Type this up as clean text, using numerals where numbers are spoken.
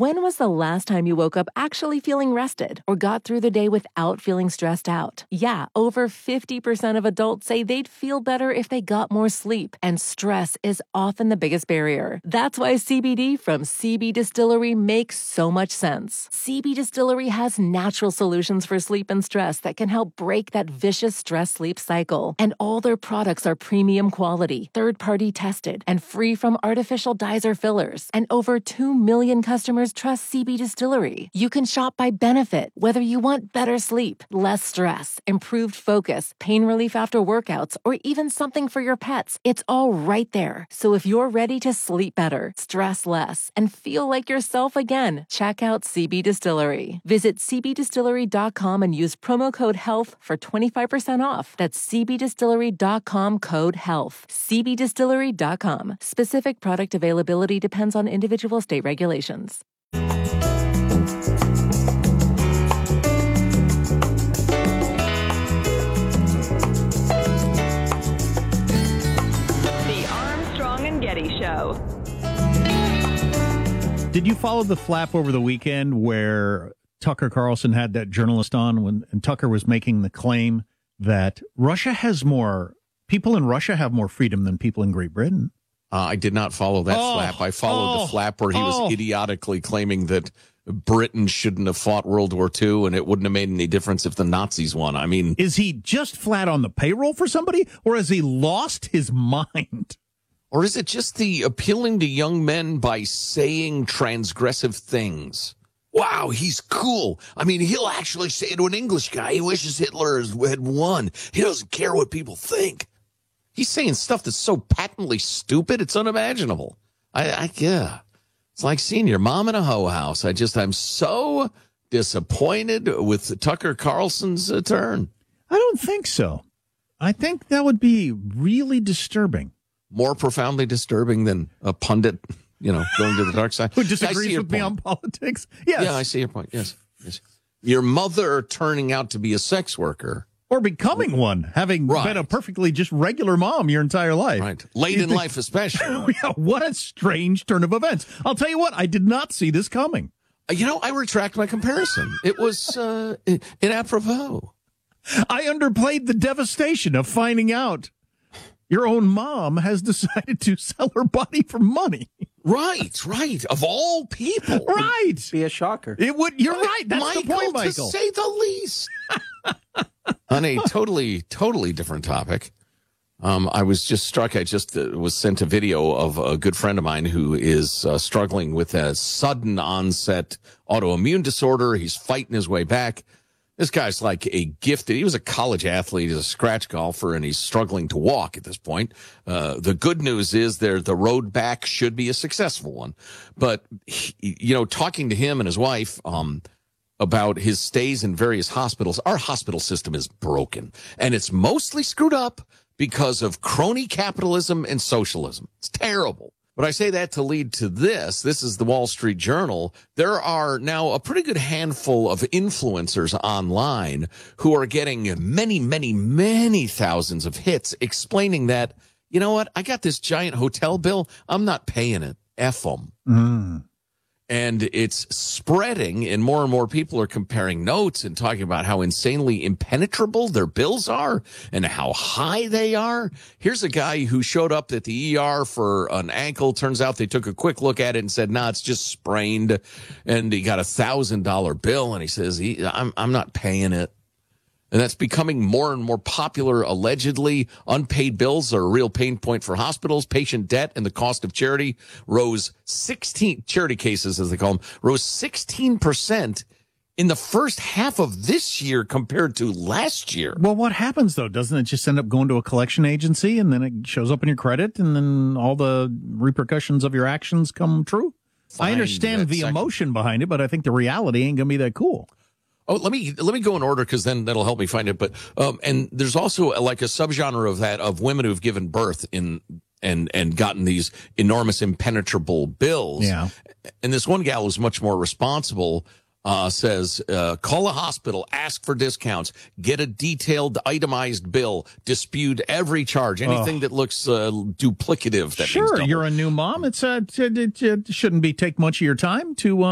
When was the last time you woke up actually feeling rested or got through the day without feeling stressed out? Yeah, over 50% of adults say they'd feel better if they got more sleep, and stress is often the biggest barrier. That's why CBD from CB Distillery makes so much sense. CB Distillery has natural solutions for sleep and stress that can help break that vicious stress-sleep cycle. And all their products are premium quality, third-party tested, and free from artificial dyes or fillers. And over 2 million customers trust CB Distillery. You can shop by benefit, whether you want better sleep, less stress, improved focus, pain relief after workouts, or even something for your pets. It's all right there. So if you're ready to sleep better, stress less, and feel like yourself again, check out CB Distillery. Visit cbdistillery.com and use promo code HEALTH for 25% off. That's cbdistillery.com, code HEALTH. cbdistillery.com. Specific product availability depends on individual state regulations. The Armstrong and Getty Show. Did you follow the flap over the weekend where Tucker Carlson had that journalist on and Tucker was making the claim that people in Russia have more freedom than people in Great Britain? I did not follow that flap. I followed the flap where he was idiotically claiming that Britain shouldn't have fought World War II and it wouldn't have made any difference if the Nazis won. I mean, is he just flat on the payroll for somebody, or has he lost his mind? Or is it just the appealing to young men by saying transgressive things? Wow, he's cool. I mean, he'll actually say to an English guy, he wishes Hitler had won. He doesn't care what people think. He's saying stuff that's so patently stupid, it's unimaginable. Yeah. It's like seeing your mom in a hoe house. I'm so disappointed with Tucker Carlson's turn. I don't think so. I think that would be really disturbing. More profoundly disturbing than a pundit, going to the dark side. Who disagrees with me on politics? Yes. Yeah, I see your point. Yes. Your mother turning out to be a sex worker. Or becoming one, having been a perfectly just regular mom your entire life. Right. Late in life, especially. Yeah, what a strange turn of events. I'll tell you what, I did not see this coming. I retract my comparison. It was inapropos. I underplayed the devastation of finding out your own mom has decided to sell her body for money. Right. Of all people. Right. Be a shocker. It would. You're right. That's the point, Michael. To say the least. On a totally different topic, I was just struck. I just was sent a video of a good friend of mine who is struggling with a sudden onset autoimmune disorder. He's fighting his way back. This guy's like he was a college athlete, he's a scratch golfer, and he's struggling to walk at this point. The good news is the road back should be a successful one. But, talking to him and his wife about his stays in various hospitals, our hospital system is broken. And it's mostly screwed up because of crony capitalism and socialism. It's terrible. But I say that to lead to this. This is the Wall Street Journal. There are now a pretty good handful of influencers online who are getting many, many, many thousands of hits explaining that, you know what, I got this giant hotel bill. I'm not paying it. F them. And it's spreading, and more people are comparing notes and talking about how insanely impenetrable their bills are and how high they are. Here's a guy who showed up at the ER for an ankle. Turns out they took a quick look at it and said, nah, it's just sprained. And he got $1,000 bill, and he says, I'm not paying it. And that's becoming more and more popular, allegedly. Unpaid bills are a real pain point for hospitals. Patient debt and the cost of charity charity cases, as they call them, rose 16% in the first half of this year compared to last year. Well, what happens, though? Doesn't it just end up going to a collection agency, and then it shows up in your credit, and then all the repercussions of your actions come true? I understand the emotion behind it, but I think the reality ain't going to be that cool. Oh, let me go in order, because then that'll help me find it. But and there's also like a subgenre of that of women who've given birth and gotten these enormous impenetrable bills. Yeah. And this one gal who's much more responsible says, call a hospital, ask for discounts, get a detailed itemized bill, dispute every charge, anything that looks duplicative. That sure, you're a new mom. It shouldn't take much of your time to